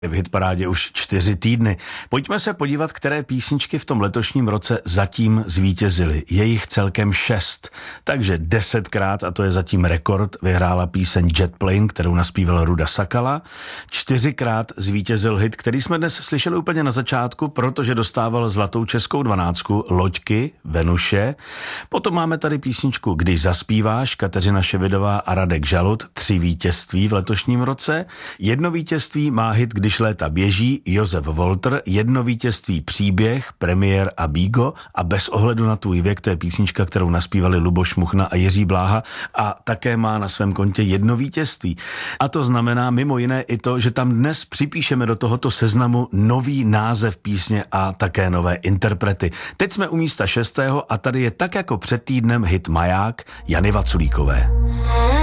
V hitparádě už 4 týdny. Pojďme se podívat, které písničky v tom letošním roce zatím zvítězily. Je jich celkem 6. Takže 10krát, a to je zatím rekord, vyhrála píseň Jet Plane, kterou naspíval Ruda Sakala. 4krát zvítězil hit, který jsme dnes slyšeli úplně na začátku, protože dostával zlatou českou 12, Loďky, Venuše. Potom máme tady písničku Když zaspíváš, Kateřina Ševidová a Radek Žalud, 3 vítězství v letošním roce. 1 vítězství má hit Když léta běží, Josef Volter, 1 vítězství Příběh, Premiér a Bígo a Bez ohledu na tvůj věk, to je písnička, kterou naspívali Luboš Muchna a Jiří Bláha a také má na svém kontě 1 vítězství. A to znamená mimo jiné i to, že tam dnes připíšeme do tohoto seznamu nový název písně a také nové interprety. Teď jsme u místa 6. a tady je tak jako před týdnem hit Maják Jany Vaculíkové.